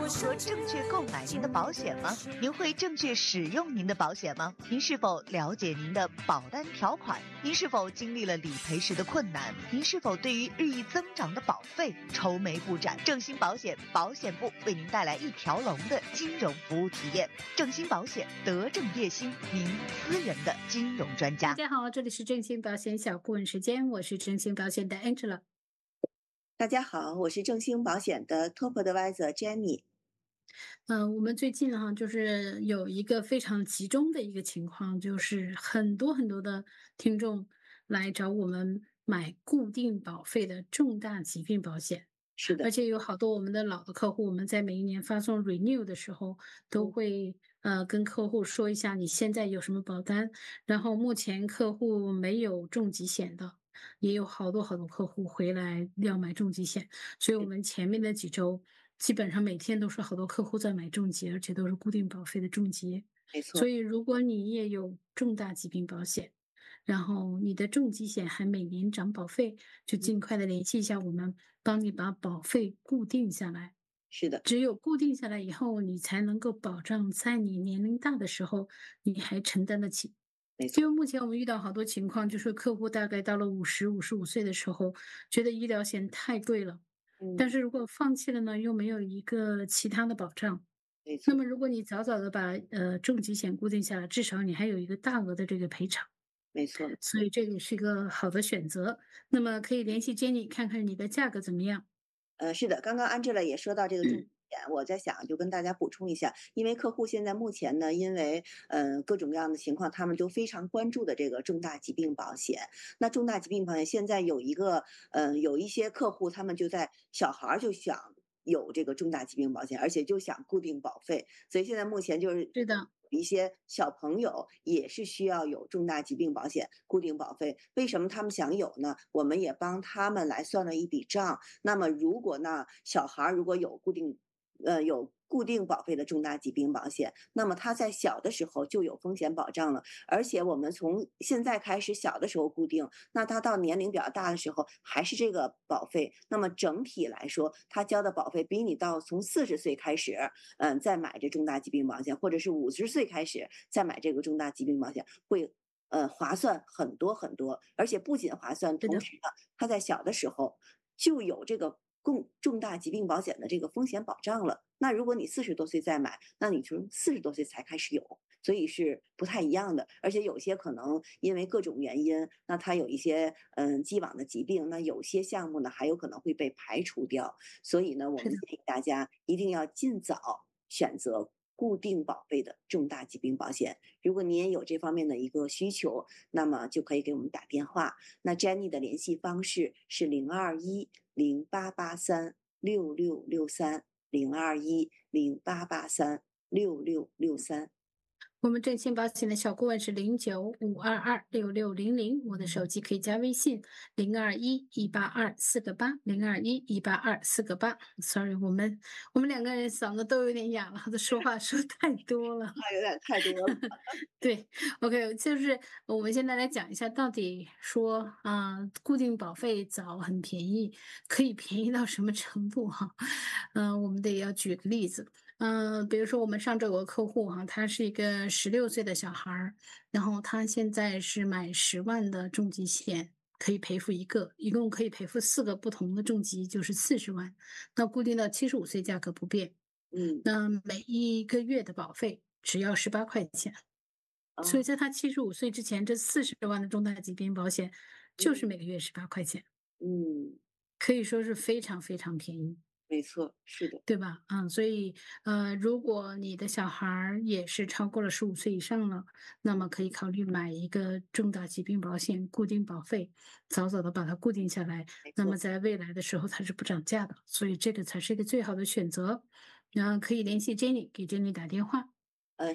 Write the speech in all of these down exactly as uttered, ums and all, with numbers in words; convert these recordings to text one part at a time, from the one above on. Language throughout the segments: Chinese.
如何正确购买您的保险吗？您会正确使用您的保险吗？您是否了解您的保单条款？您是否经历了理赔时的困难？您是否对于日益增长的保费愁眉不展？正兴保险保险部为您带来一条龙的金融服务体验。正兴保险，德正业兴，您私人的金融专家。 大家好，这里是正兴保险小顾问时间，我是正兴保险的 Angela。 大家好，我是正兴保险的 Top Advisor Jenny。 嗯、呃，我们最近哈，就是有一个非常集中的一个情况，就是很多很多的听众来找我们买固定保费的重大疾病保险。 是的， 而且有好多我们的老的客户，我们在每一年发送 renew 的时候，都会呃跟客户说一下你现在有什么保单，然后目前客户没有重疾险的，也有好多好多客户回来要买重疾险，所以我们前面的几周基本上每天都是好多客户在买重疾，而且都是固定保费的重疾。 没错。 所以如果你也有重大疾病保险，然后你的重疾险还每年涨保费，就尽快的联系一下我们，帮你把保费固定下来。 是的， 只有固定下来以后，你才能够保障在你年龄大的时候，你还承担得起。 没错， 因为目前我们遇到好多情况，就是客户大概到了五十、五十五岁的时候，觉得医疗险太贵了，但嗯， 是如果放弃了呢，又没有一个其他的保障。 没错， 那么如果你早早的把呃重疾险固定下来，至少你还有一个大额的这个赔偿。 没错。 所以这个是一个好的选择。那么可以联系 Jenny 看看你的价格怎么样。 呃，是的，刚刚 Angela 也说到这个重疾险，我在想就跟大家补充一下，因为客户现在目前呢，因为呃各种各样的情况，他们都非常关注的这个重大疾病保险。那重大疾病保险现在有一个，呃，有一些客户他们就在小孩儿就想有这个重大疾病保险，而且就想固定保费，所以现在目前就是是的， 一些小朋友也是需要有重大疾病保险固定保费。为什么他们想有呢？我们也帮他们来算了一笔账。那么如果呢，小孩如果有固定，呃，有固定保费的重大疾病保险，那么他在小的时候就有风险保障了。而且我们从现在开始小的时候固定，那他到年龄比较大的时候还是这个保费。那么整体来说，他交的保费比你到从四十岁开始，嗯，再买这重大疾病保险，或者是五十岁开始再买这个重大疾病保险，会呃划算很多很多。而且不仅划算， 是的， 同时呢，他在小的时候就有这个共重大疾病保险的这个风险保障了。那如果你四十多岁再买，那你从四十多岁才开始有，所以是不太一样的。而且有些可能因为各种原因，那他有一些嗯既往的疾病，那有些项目呢还有可能会被排除掉。所以呢，我是的。 们建议大家一定要尽早选择固定保费的重大疾病保险。如果你也有这方面的一个需求，那么就可以给我们打电话。那 Jenny 的联系方式是零二一零八八三六六六三零二一零八八三六六六三。 我们正兴保险的小顾问是零九五二二六六零零，我的手机可以加微信零二一一八二四个八零二一一八二四个八。Sorry，我们我们两个人嗓子都有点哑了，都说话说太多了。 那有点太多了。 对，OK，就是我们现在来讲一下，到底说啊、固定保费早很便宜，可以便宜到什么程度哈？嗯、我们得要举个例子，嗯、比如说我们上周有个客户哈，他是一个十六岁的小孩儿，然后他现在是买十万的重疾险。可以赔付一个，一共可以赔付四个不同的重疾，就是四十万。那固定到七十五岁，价格不变。 嗯， 那每一个月的保费只要十八块钱。所以哦， 在他七十五岁之前，这四十万的重大疾病保险就是每个月十八块钱， 嗯， 可以说是非常非常便宜， 没错，是的， 对吧？嗯，所以呃，如果你的小孩儿也是超过了十五岁以上了，那么可以考虑买一个重大疾病保险固定保费，早早的把它固定下来， 没错。 那么在未来的时候它是不涨价的，所以这个才是一个最好的选择。然后可以联系 Jenny，给 Jenny 打电话。 呃，是的，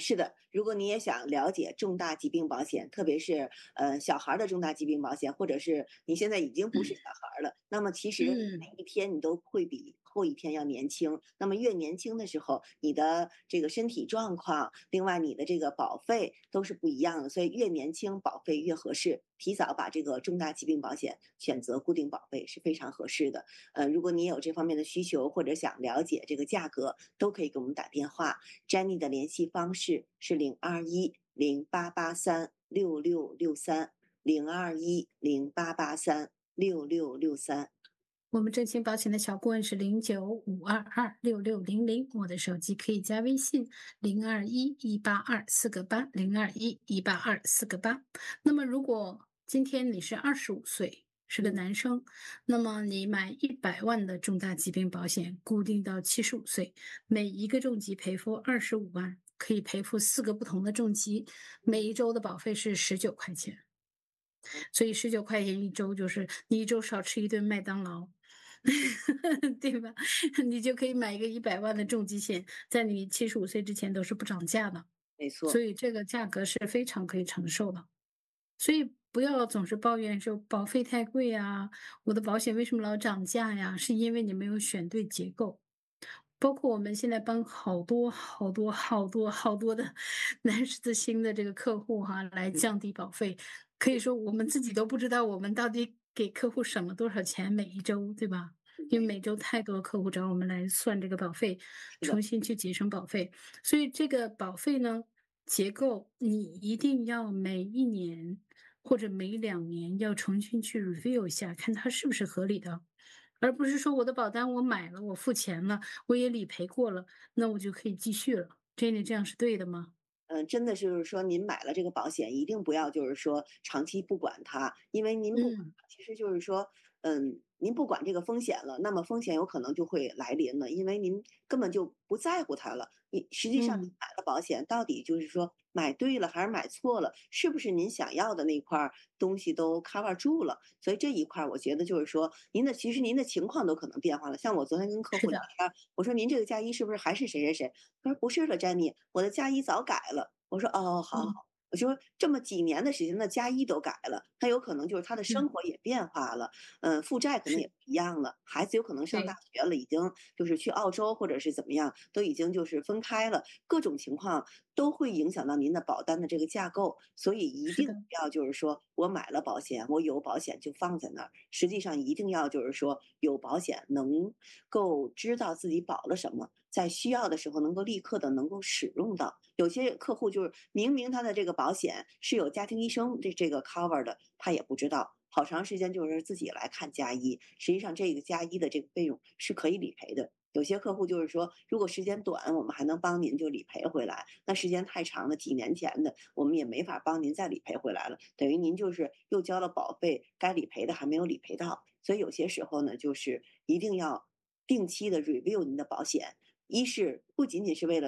如果你也想了解重大疾病保险，特别是呃小孩儿的重大疾病保险，或者是你现在已经不是小孩儿了，那么其实嗯， 每一天你都会比后一天要年轻。那么越年轻的时候，你的这个身体状况，另外你的这个保费都是不一样的，所以越年轻保费越合适。提早把这个重大疾病保险选择固定保费是非常合适的。呃，如果你有这方面的需求或者想了解这个价格，都可以给我们打电话。Jenny 的联系方式是零二一零八八三六六六三，零二一零八八三六六六三。 我们正鑫保险的小顾问是零九五二二六六零零，我的手机可以加微信零二一一八二四个八零二一一八二四个八。那么如果今天你是二十五岁，是个嗯， 男生，那么你买一百万的重大疾病保险，固定到七十五岁，每一个重疾赔付二十五万，可以赔付四个不同的重疾，每一周的保费是十九块钱。所以十九块钱一周，就是你一周少吃一顿麦当劳，对吧？你就可以买一个一百万的重疾险，在你七十五岁之前都是不涨价的， 没错。 所以这个价格是非常可以承受的。所以不要总是抱怨说保费太贵啊，我的保险为什么老涨价呀？是因为你没有选对结构。包括我们现在帮好多好多好多好多的男士的新的这个客户哈，来嗯， 降低保费，可以说我们自己都不知道我们到底给客户省了多少钱每一周，对吧？因为没每周太多客户找我们来算这个保费， 是的。 重新去节省保费，所以这个保费呢，结构你一定要每一年或者每两年要重新去 review 一下，看它是不是合理的。而不是说我的保单我买了，我付钱了，我也理赔过了，那我就可以继续了。Jenny 这样是对的吗？ 嗯，真的是就是说您买了这个保险，一定不要就是说长期不管它，因为您不管嗯， 它，其实就是说，嗯，您不管这个风险了，那么风险有可能就会来临了，因为您根本就不在乎它了。你实际上您嗯， 买了保险，到底就是说买对了还是买错了，是不是您想要的那块儿东西都 cover 住了？所以这一块儿，我觉得就是说，您的其实您的情况都可能变化了。像我昨天跟客是的， 户聊天儿，我说您这个嫁衣是不是还是谁谁谁？他说不是了，Jenny，我的嫁衣早改了。我说哦，好好嗯， 好。我说这么几年的时间，那嫁衣都改了，他有可能就是他的生嗯， 活也变化了，嗯，负债可能也是， 不一样了，孩子有可能上大对， 学了，已经就是去澳洲或者是怎么样，都已经就是分开了，各种情况都会影响到您的保单的这个架构，所以一是的， 定不要就是说我买了保险，我有保险就放在那儿，实际上一定要就是说有保险能够知道自己保了什么，在需要的时候能够立刻的能够使用到。有些客户就是明明他的这个保险是有家庭医生这这个 cover 的，他也不知道。好长时间就是自己来看加医，实际上这个加医的这个费用是可以理赔的。有些客户就是说，如果时间短，我们还能帮您就理赔回来；那时间太长了，几年前的，我们也没法帮您再理赔回来了。等于您就是又交了保费，该理赔的还没有理赔到。所以有些时候呢，就是一定要定期的 review 您的保险，一是不仅仅是为了